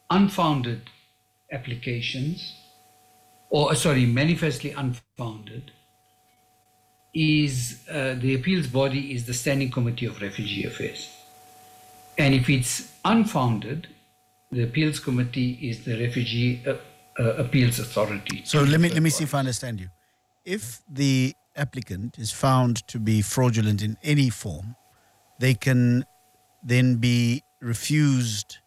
unfounded applications, manifestly unfounded, is the appeals body is the Standing Committee of Refugee Affairs. And if it's unfounded, the appeals committee is the Refugee Appeals Authority. So let me see if I understand you. If the applicant is found to be fraudulent in any form, they can then be refused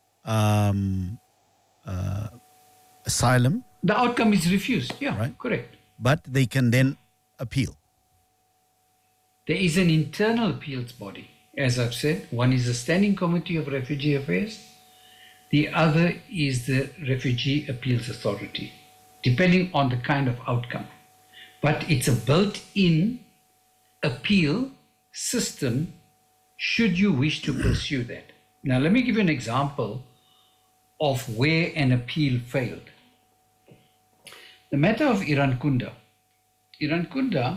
asylum. The outcome is refused, yeah, right? Correct. But they can then appeal. There is an internal appeals body. As I've said, one is the Standing Committee of Refugee Affairs. The other is the Refugee Appeals Authority, depending on the kind of outcome. But it's a built-in appeal system should you wish to pursue that. Now, let me give you an example of where an appeal failed. The matter of Irankunda. Irankunda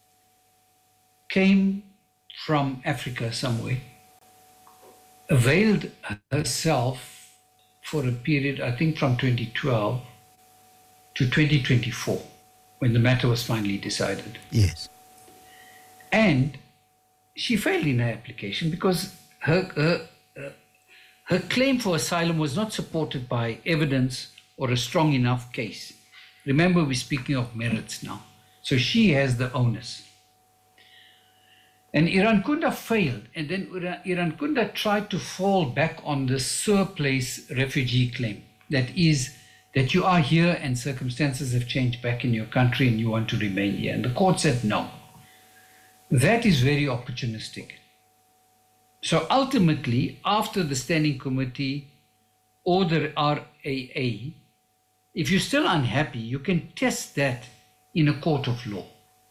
came from Africa somewhere, availed herself for a period, I think from 2012 to 2024, when the matter was finally decided. Yes. And she failed in her application because her claim for asylum was not supported by evidence or a strong enough case. Remember, we're speaking of merits now. So she has the onus. And Irankunda failed, and then Irankunda tried to fall back on the surplace refugee claim. That is, that you are here and circumstances have changed back in your country and you want to remain here. And the court said no. That is very opportunistic. So ultimately, after the Standing Committee or the RAA, if you're still unhappy, you can test that in a court of law.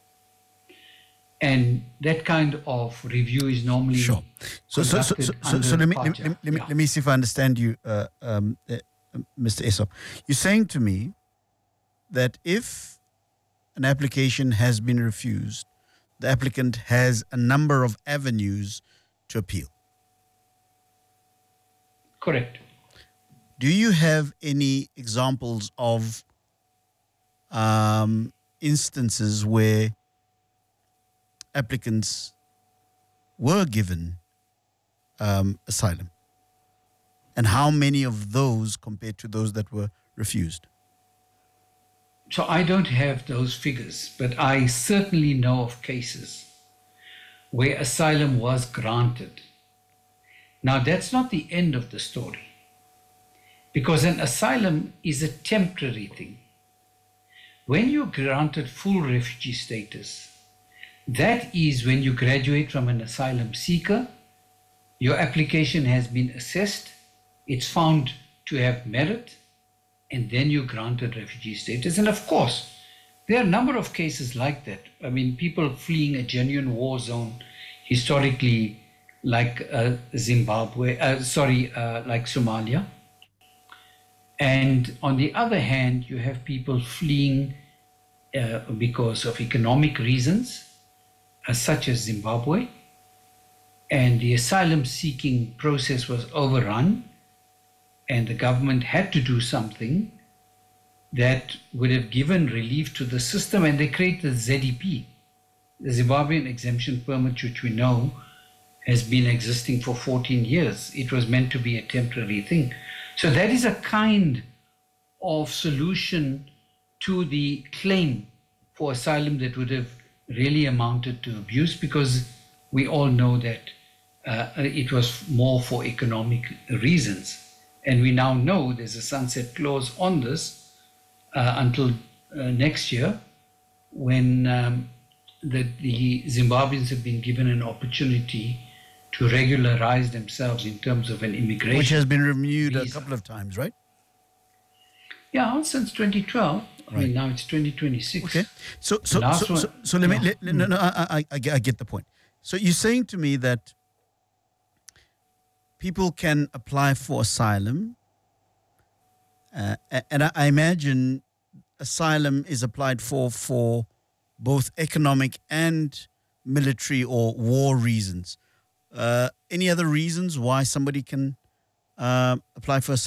And that kind of review is normally sure. So let me see if I understand you, Mr. Aesop. You're saying to me that if an application has been refused, the applicant has a number of avenues to appeal. Correct. Do you have any examples of instances where applicants were given asylum? And how many of those compared to those that were refused? So I don't have those figures, but I certainly know of cases where asylum was granted. Now, that's not the end of the story, because an asylum is a temporary thing. When you're granted full refugee status, that is when you graduate from an asylum seeker, your application has been assessed, it's found to have merit, and then you're granted refugee status. And of course, there are a number of cases like that. I mean, people fleeing a genuine war zone historically, like Zimbabwe, like Somalia. And on the other hand, you have people fleeing because of economic reasons, such as Zimbabwe, and the asylum seeking process was overrun, and the government had to do something that would have given relief to the system, and they created the ZEP, the Zimbabwean Exemption Permit, which we know has been existing for 14 years. It was meant to be a temporary thing. So that is a kind of solution to the claim for asylum that would have really amounted to abuse, because we all know that it was more for economic reasons. And we now know there's a sunset clause on this until next year, when the Zimbabweans have been given an opportunity to regularize themselves in terms of an immigration. Which has been renewed a couple of times, right? Yeah, since 2012. I mean, now it's 2026. Okay. So let me. No, I get the point. So you're saying to me that people can apply for asylum, and I imagine asylum is applied for both economic and military or war reasons. Any other reasons why somebody can apply for asylum?